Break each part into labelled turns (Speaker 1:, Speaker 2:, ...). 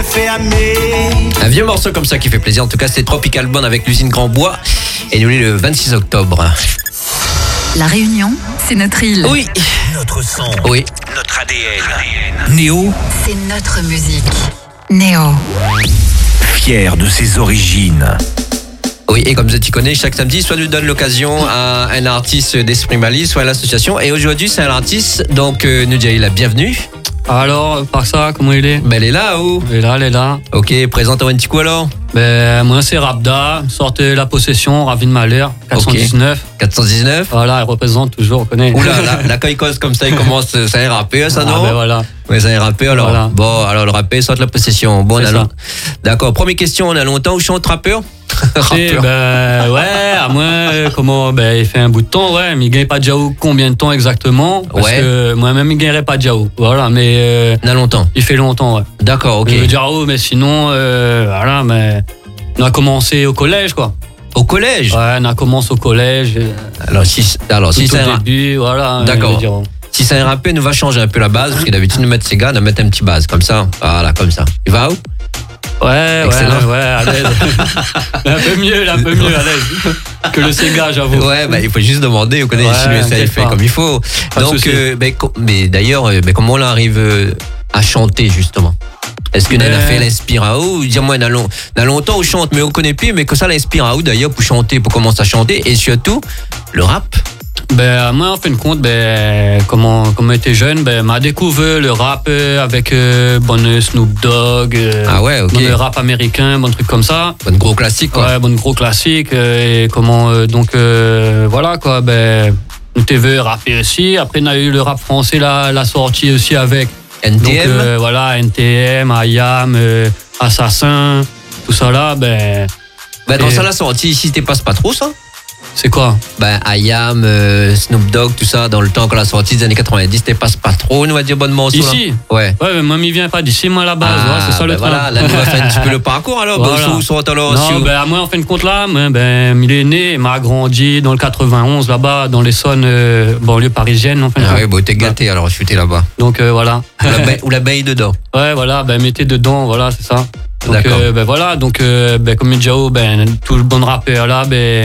Speaker 1: Un vieux morceau comme ça qui fait plaisir. En tout cas, c'est Tropical Band avec l'usine Grand Bois. Et nous, le 26 octobre.
Speaker 2: La Réunion, c'est notre île.
Speaker 1: Oui.
Speaker 3: Notre son.
Speaker 1: Oui.
Speaker 3: Notre ADN. Néo.
Speaker 2: C'est notre musique. Néo.
Speaker 3: Fier de ses origines.
Speaker 1: Oui, et comme tu connais, chaque samedi, soit nous donne l'occasion à un artiste d'Esprit Mali, soit à l'association. Et aujourd'hui, c'est un artiste, donc nous disons la bienvenue.
Speaker 4: Alors, par ça, comment il est?
Speaker 1: Ben, elle est là, ou?
Speaker 4: Elle est là.
Speaker 1: Ok, présente un petit coup alors.
Speaker 4: Ben, moi, c'est Rabda, sortez la possession, Ravin Malher, 419.
Speaker 1: Okay. 419.
Speaker 4: Voilà, elle représente toujours, on connaît.
Speaker 1: Oula, là, quand il cause comme ça, il commence, c'est un rappeur, ça, non?
Speaker 4: Ah, ben voilà.
Speaker 1: Oui, c'est un rappeur, alors.
Speaker 4: Voilà.
Speaker 1: Bon, alors le rappeur, sorte la possession. Bon,
Speaker 4: C'est ça.
Speaker 1: D'accord, première question, on a longtemps où chante rappeur?
Speaker 4: Ben, ouais, à moins, il fait un bout de temps, ouais, mais il gagne pas de Jao combien de temps exactement? Parce
Speaker 1: Ouais.
Speaker 4: que moi-même, il gagnerait pas de Jao. Voilà, mais.
Speaker 1: On a longtemps.
Speaker 4: Il fait longtemps, ouais.
Speaker 1: D'accord, ok.
Speaker 4: Jao, mais sinon, voilà, mais. On a commencé au collège, quoi.
Speaker 1: Au collège?
Speaker 4: Ouais, on a commencé au collège.
Speaker 1: Alors, si
Speaker 4: Tout
Speaker 1: c'est
Speaker 4: au
Speaker 1: un
Speaker 4: début, voilà.
Speaker 1: D'accord.
Speaker 4: je veux dire.
Speaker 1: Si c'est un rappeur, nous va changer un peu la base, parce que d'habitude, nous mettre ces gars, nous mettre un petit base, comme ça. Voilà, comme ça. Il va où?
Speaker 4: Ouais,
Speaker 1: Excellent.
Speaker 4: ouais, à l'aise. un peu mieux, à l'aise. Que le Sega, j'avoue.
Speaker 1: Ouais, il faut juste demander, vous connaissez
Speaker 4: Ouais,
Speaker 1: si le SAF fait
Speaker 4: pas.
Speaker 1: comme il faut.
Speaker 4: Pas de
Speaker 1: Donc,
Speaker 4: souci.
Speaker 1: mais d'ailleurs, comment on arrive à chanter, justement? Est-ce que Nana fait l'inspire à où? Dis-moi, on a longtemps où chante, mais on connaît plus, mais que ça l'inspire à où d'ailleurs pour chanter, pour commencer à chanter, et surtout, le rap?
Speaker 4: Ben, moi, en fin de compte, comment j'étais jeune, m'a découvert le rap avec bon Snoop Dogg,
Speaker 1: Ah ouais, ok.
Speaker 4: bon, le rap américain, bon truc comme ça.
Speaker 1: Bon gros classique, quoi.
Speaker 4: Ouais, bon gros classique. Et voilà, quoi, nous t'es vu rapper aussi. Après, on a eu le rap français, la sortie aussi avec.
Speaker 1: NTM?
Speaker 4: Donc, voilà, NTM, IAM, Assassin, tout ça là,
Speaker 1: Dans
Speaker 4: et-
Speaker 1: ça, la sortie ici, t'es passe pas trop, ça?
Speaker 4: c'est quoi?
Speaker 1: IAM, Snoop Dogg, tout ça, dans le temps qu'on la sortie des années 90, t'es passe pas trop, on va dire, bonne morceau.
Speaker 4: Ici?
Speaker 1: Là. Ouais.
Speaker 4: Ouais, mais moi, il vient pas d'ici, moi, à la base. Ouais, c'est ça le truc.
Speaker 1: voilà, là, nous va faire un petit peu le parcours, alors.
Speaker 4: Voilà.
Speaker 1: Où sont alors
Speaker 4: Non, moi, en fin de compte, là, il est né, il m'a grandi dans le 91, là-bas, dans l'Essonne, banlieue parisienne, en fin de
Speaker 1: Ah
Speaker 4: compte.
Speaker 1: ouais, bon, t'es gâté, alors, je suis là-bas.
Speaker 4: Donc, voilà.
Speaker 1: Ou la baille dedans.
Speaker 4: Ouais, voilà, mettez dedans, voilà, c'est ça. Donc,
Speaker 1: D'accord.
Speaker 4: voilà, donc, comme Jao, tout le bon rappeur, là,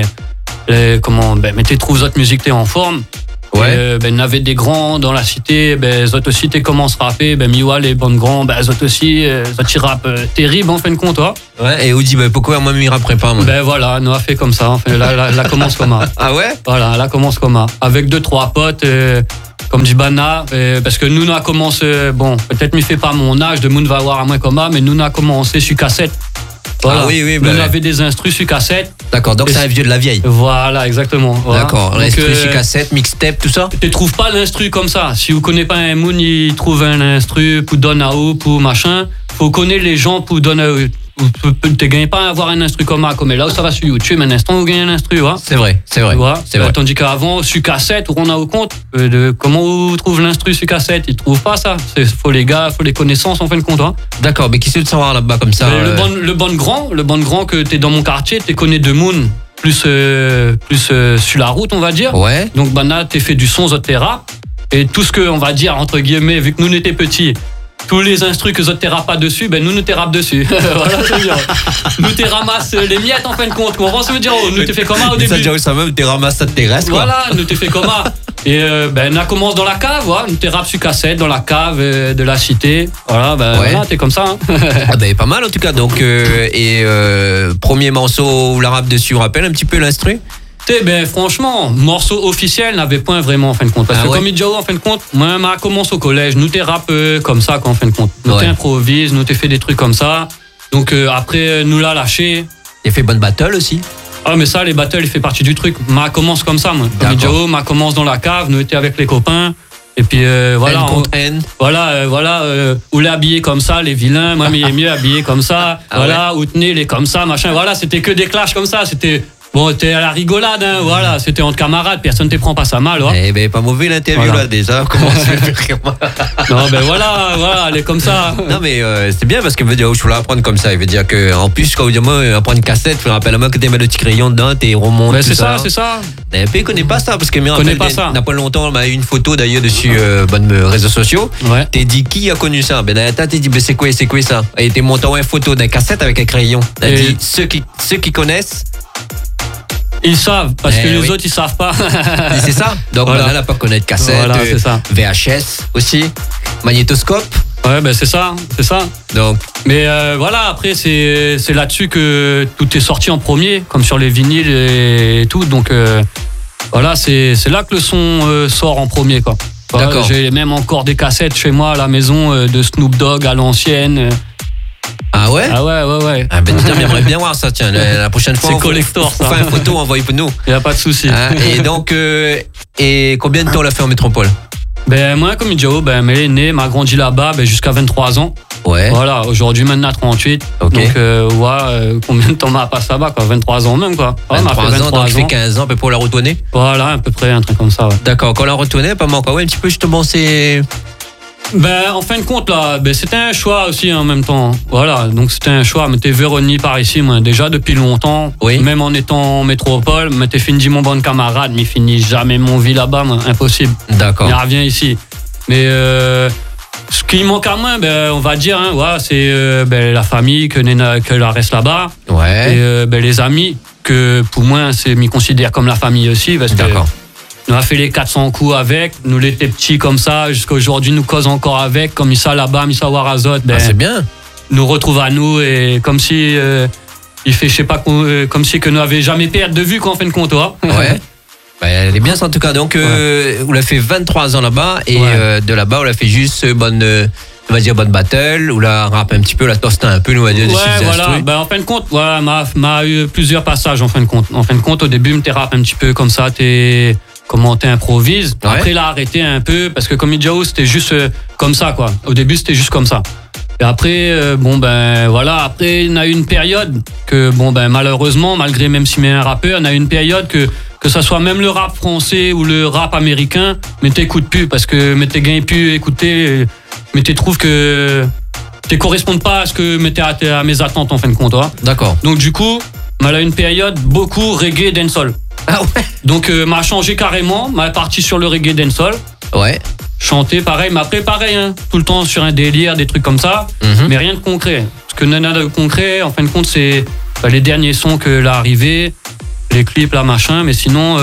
Speaker 4: mettez trouve votre musique, t'es en forme.
Speaker 1: Ouais.
Speaker 4: Il y avait des grands dans la cité, autres aussi, t'es commencé à rapper, Miwa, les bons grands, autres aussi, ils rappent terrible, en fin de compte, toi.
Speaker 1: Ouais, et on dit, pourquoi moi, m'y rapperai pas, moi?
Speaker 4: Voilà, nous a fait comme ça, enfin, là, commence comme ça.
Speaker 1: Ah ouais?
Speaker 4: Voilà, là commence comme ça. Avec 2-3 potes, comme dit Bana, parce que nous a commencé, peut-être m'y fait pas mon âge, de Moon va avoir à moins comme ça, mais nous a commencé sur cassette. Voilà.
Speaker 1: Ah oui,
Speaker 4: Nous avait des instrus sur cassette.
Speaker 1: D'accord, donc
Speaker 4: Et
Speaker 1: c'est un vieux de la vieille.
Speaker 4: Voilà, exactement. Voilà.
Speaker 1: D'accord,
Speaker 4: Donc,
Speaker 1: l'instru sur cassette, mixtape, tout ça?
Speaker 4: tu trouves pas l'instru comme ça. Si vous connaissez pas un Moon, il trouve un instru pour donner à eux, pour machin. Faut connaître les gens pour donner à eux. Tu gagnes pas à avoir un instru comme ça, comme là où ça va sur YouTube, un instant vous gagnez un instru, voilà.
Speaker 1: C'est vrai, c'est vrai.
Speaker 4: Tu vois,
Speaker 1: C'est vrai.
Speaker 4: Tandis qu'avant, sur cassette, on a au compte de comment on trouve l'instru sur cassette. Ils trouvent pas ça. Faut les gars, faut les connaissances en fin de compte. Hein.
Speaker 1: D'accord, mais qui c'est de savoir là-bas comme ça?
Speaker 4: Le bon grand que t'es dans mon quartier, t'es connais de Moon, plus sur la route, on va dire.
Speaker 1: Ouais.
Speaker 4: Donc, là, t'es fait du son, t'es rap. Et tout ce que, on va dire, entre guillemets, vu que nous n'étions petits, tous les instrus que t'es rap pas dessus, nous ne t'es rap dessus. Voilà, ça veut dire. Nous t'es ramasse les miettes en fin de compte. On va se dire, nous t'es fait comment au début?
Speaker 1: Ça même, t'es ramasse ça terrestre, quoi.
Speaker 4: Voilà, nous t'es fait comment? Et on commence dans la cave, voilà. Nous t'es rap sur cassette dans la cave de la cité. Voilà,
Speaker 1: Ouais.
Speaker 4: voilà, t'es comme ça. Hein.
Speaker 1: Ah pas mal en tout cas. Donc, premier morceau où la rap dessus, on rappelle un petit peu l'instru?
Speaker 4: Franchement, morceau officiel n'avait point vraiment en fin de compte. Parce que
Speaker 1: ouais.
Speaker 4: comme il Jao en fin de compte, moi, je commence au collège. Nous t'es rap comme ça, quoi, en fin de compte. Nous
Speaker 1: Ouais.
Speaker 4: t'es improvise, nous t'es fait des trucs comme ça. Donc après, nous l'a lâché.
Speaker 1: Il a fait bonne battle aussi.
Speaker 4: Ah, mais ça, les battles, il fait partie du truc. Ma commence comme ça, moi. Comme
Speaker 1: D'accord.
Speaker 4: Jao, ma commence dans la cave, nous étions avec les copains. Et puis voilà.
Speaker 1: N contre N.
Speaker 4: Voilà, ou les habillés comme ça, les vilains. Moi, il est mieux habillé comme ça.
Speaker 1: Ah
Speaker 4: voilà, ou tenez les comme ça, machin. Voilà, c'était que des clashs comme ça. C'était Bon, t'es à la rigolade, hein, voilà, c'était entre camarades, personne te prend pas ça mal, ouais.
Speaker 1: Eh ben, pas mauvais l'interview
Speaker 4: Voilà.
Speaker 1: là déjà. Comment ça fait
Speaker 4: Non, ben voilà, elle est comme ça.
Speaker 1: Non mais c'est bien parce que veut dire je voulais apprendre comme ça. Il veut dire que en plus quand vous apprendre une cassette, je me rappelle moi que tu mets le petit crayon dedans, tu remontes
Speaker 4: Ben
Speaker 1: tout
Speaker 4: c'est
Speaker 1: ça.
Speaker 4: ça, c'est ça.
Speaker 1: Et puis il connaît pas ça parce que me
Speaker 4: Connais
Speaker 1: rappelle
Speaker 4: pas ça.
Speaker 1: n'a pas longtemps, on m'a eu une photo d'ailleurs dessus réseaux sociaux.
Speaker 4: Ouais.
Speaker 1: T'es dit qui a connu ça? Ben t'as dit ben c'est quoi ça? Et t'es monté une photo d'un cassette avec un crayon. T'as
Speaker 4: Et-
Speaker 1: dit ceux qui connaissent.
Speaker 4: Ils savent, parce que
Speaker 1: Eh
Speaker 4: les
Speaker 1: oui.
Speaker 4: autres, ils savent pas.
Speaker 1: C'est ça. Donc
Speaker 4: Voilà.
Speaker 1: voilà, elle a pas connaître cassette,
Speaker 4: Voilà, c'est ça.
Speaker 1: VHS aussi, magnétoscope.
Speaker 4: Ouais, ben c'est ça.
Speaker 1: Donc
Speaker 4: Mais voilà, après, c'est là-dessus que tout est sorti en premier, comme sur les vinyles et tout. Donc voilà, c'est là que le son sort en premier, quoi. Voilà,
Speaker 1: D'accord.
Speaker 4: j'ai même encore des cassettes chez moi à la maison de Snoop Dogg à l'ancienne.
Speaker 1: ah ouais.
Speaker 4: Ah ouais.
Speaker 1: Ah ben tiens, j'aimerais bien voir ça, tiens, la prochaine fois.
Speaker 4: C'est
Speaker 1: on
Speaker 4: collector,
Speaker 1: fait
Speaker 4: ça.
Speaker 1: une photo, envoyez pour nous.
Speaker 4: Il n'y a pas de souci.
Speaker 1: Hein, et donc, et combien de temps on l'a fait en métropole?
Speaker 4: Ben moi, comme il dit, ben, elle est née, m'a grandi là-bas jusqu'à 23 ans.
Speaker 1: Ouais.
Speaker 4: Voilà, aujourd'hui maintenant 38.
Speaker 1: Ok.
Speaker 4: Donc combien de temps m'a passé là-bas, quoi? 23 ans même, quoi. Ouais, m'a fait
Speaker 1: 23 ans, donc il fait 15 ans à peu près pour la retourner.
Speaker 4: Voilà, à peu près un truc comme ça, ouais.
Speaker 1: D'accord, quand on l'a retourné, pas manqué. Ouais, un petit peu justement, c'est.
Speaker 4: Ben, en fin de compte, là, ben, c'était un choix aussi en même temps. Voilà, donc c'était un choix. Mais t'es Véronique par ici, moi, déjà depuis longtemps.
Speaker 1: Oui.
Speaker 4: Même en étant en métropole, mais t'es fini mon bon camarade, mais fini jamais mon vie là-bas, moi, impossible.
Speaker 1: D'accord.
Speaker 4: Il revient ici. Mais ce qui manque à moi, ben, on va dire, hein, ouais, c'est ben, la famille que la reste là-bas.
Speaker 1: Ouais.
Speaker 4: Et ben, les amis, que pour moi, m'y considère comme la famille aussi. Parce que
Speaker 1: D'accord.
Speaker 4: nous a fait les 400 coups avec, nous l'étions petits comme ça, jusqu'à aujourd'hui nous cause encore avec, comme Issa là-bas, Issa Warazot, ben,
Speaker 1: Ah, c'est bien.
Speaker 4: nous retrouve à nous et comme si il fait, je sais pas, comme si que nous n'avions jamais perdu de vue, quoi, en fin de compte, ouais.
Speaker 1: Ouais. Bah, elle est bien ça en tout cas. Donc, on l'a fait 23 ans là-bas et
Speaker 4: Ouais.
Speaker 1: de là-bas, on l'a fait juste bonne battle, ou la rap un petit peu, la tosta un peu, nous on va dire,
Speaker 4: Ouais,
Speaker 1: dessus des
Speaker 4: voilà.
Speaker 1: instrus.
Speaker 4: Ben, en fin de compte, voilà, m'a eu plusieurs passages en fin de compte. En fin de compte, au début, me rap un petit peu comme ça, comment t'improvises.
Speaker 1: Ouais.
Speaker 4: Après, il a arrêté un peu parce que comme il dit, c'était juste comme ça, quoi. Au début, c'était juste comme ça. Et après, bon ben voilà. Après, on a eu une période que, bon ben malheureusement, malgré même si on est un rappeur, on a eu une période que ça soit même le rap français ou le rap américain, mais t'écoutes plus parce que mais t'es gagné plus écouter, mais tu trouves que tu corresponds pas à ce que mettais à mes attentes en fin de compte. Ouais.
Speaker 1: D'accord.
Speaker 4: Donc du coup, mal a une période beaucoup reggae dancehall.
Speaker 1: Ah ouais.
Speaker 4: Donc m'a changé carrément, m'a parti sur le reggae dancehall,
Speaker 1: Ouais.
Speaker 4: chanter pareil, mais après pareil, hein, tout le temps sur un délire, des trucs comme ça,
Speaker 1: Mhm.
Speaker 4: mais rien de concret. Ce que nana de concret, en fin de compte, c'est les derniers sons que là arrivé, les clips là machin, mais sinon.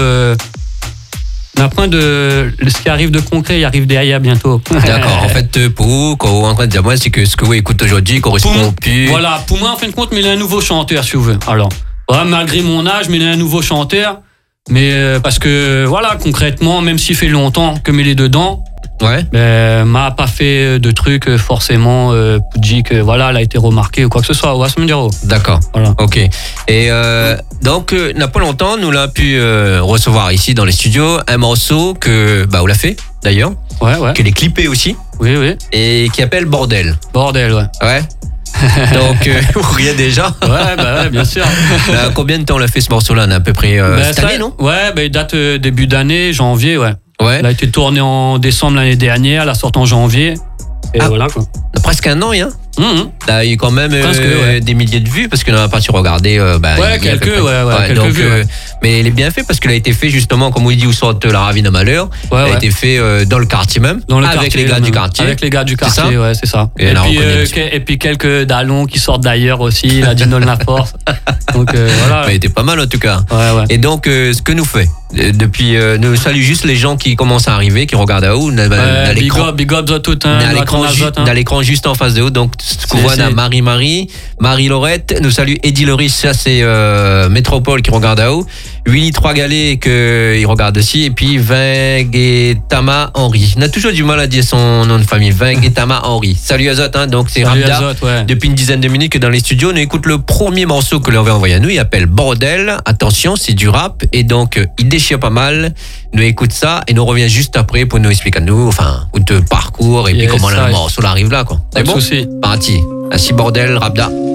Speaker 4: On a point de ce qui arrive de concret, il arrive derrière bientôt.
Speaker 1: D'accord. En fait, pour vous, quand on est en train de dire moi, c'est que ce que vous écoutez aujourd'hui correspond plus.
Speaker 4: Voilà, pour moi, en fin de compte, mais il est un nouveau chanteur, si vous voulez. Alors, voilà, malgré mon âge, mais il est un nouveau chanteur. Mais parce que, voilà, concrètement, même s'il fait longtemps que il est dedans,
Speaker 1: Ouais.
Speaker 4: m'a pas fait de trucs forcément pour dire que, voilà, elle a été remarquée ou quoi que ce soit. Ouais, ça me dire.
Speaker 1: D'accord.
Speaker 4: Voilà.
Speaker 1: Ok. Et donc, il n'y a pas longtemps, nous l'avons pu recevoir ici dans les studios un morceau que, on l'a fait d'ailleurs,
Speaker 4: Ouais, ouais.
Speaker 1: qu'il est clippé aussi
Speaker 4: Oui, oui.
Speaker 1: et qui appelle Bordel.
Speaker 4: Bordel, ouais.
Speaker 1: Ouais. Donc, vous riez déjà.
Speaker 4: Ouais, ouais, bien sûr.
Speaker 1: Combien de temps on a fait ce morceau-là? On a à peu près cette
Speaker 4: ça,
Speaker 1: année, non?
Speaker 4: Ouais, il date début d'année, janvier, ouais.
Speaker 1: Ouais.
Speaker 4: Elle a été tournée en décembre l'année dernière, la sorte en janvier. Et
Speaker 1: Ah.
Speaker 4: voilà, quoi.
Speaker 1: On a presque un an, hein. Là, il y a eu quand même
Speaker 4: Presque, ouais.
Speaker 1: des milliers de vues parce qu'on n'a pas su regarder.
Speaker 4: Ouais,
Speaker 1: il y a à peu
Speaker 4: quelques,
Speaker 1: près.
Speaker 4: ouais, quelques
Speaker 1: donc,
Speaker 4: vues, ouais.
Speaker 1: Mais il est bien fait parce qu'il a été fait justement, comme on dit, où sortent la ravine à malheur.
Speaker 4: Ouais,
Speaker 1: il a
Speaker 4: ouais.
Speaker 1: été fait dans le quartier même,
Speaker 4: Dans le
Speaker 1: avec
Speaker 4: quartier,
Speaker 1: les gars
Speaker 4: même.
Speaker 1: du quartier.
Speaker 4: Avec les gars du
Speaker 1: C'est ça
Speaker 4: quartier, ouais, c'est ça.
Speaker 1: Et
Speaker 4: Et
Speaker 1: la
Speaker 4: puis,
Speaker 1: reconnaît aussi.
Speaker 4: et puis quelques dallons qui sortent d'ailleurs aussi, la Dinol La Force. Donc voilà.
Speaker 1: Il était pas mal en tout cas.
Speaker 4: Ouais, ouais.
Speaker 1: Et donc, ce que nous fait depuis, nous salue juste les gens qui commencent à arriver, qui regardent à haut. On a
Speaker 4: Ouais, big
Speaker 1: l'écran.
Speaker 4: up, big up, tout,
Speaker 1: On
Speaker 4: hein.
Speaker 1: est à l'écran on a l'écran juste en face de haut, donc ce qu'on voit, on a Marie-Laurette, nous salue Eddie Loris, ça c'est Métropole qui regarde à haut, Willy Trois Galets il regarde aussi, et puis Vingetama Henry. On a toujours du mal à dire son nom de famille, Vingetama Henry. Salut Azot, hein, donc c'est
Speaker 4: Salut
Speaker 1: Ramda.
Speaker 4: Azot, ouais.
Speaker 1: Depuis une dizaine de minutes que dans les studios, on écoute le premier morceau que l'on avait envoyé à nous, il appelle Bordel. Attention, c'est du rap, et donc il déchire pas mal. Nous écoute ça, et nous revient juste après pour nous expliquer à nous, enfin, où te parcours, et puis
Speaker 4: Yes,
Speaker 1: comment
Speaker 4: ça,
Speaker 1: le morceau arrive là, quoi.
Speaker 4: Pas de souci.
Speaker 1: Parti. Ainsi Bordel, Rabda.